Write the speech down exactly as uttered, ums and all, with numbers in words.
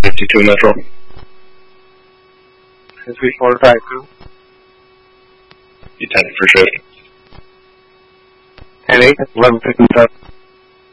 fifty-two Metro. three four five two. You ten for shift. ten eight, eleven fifty-seven.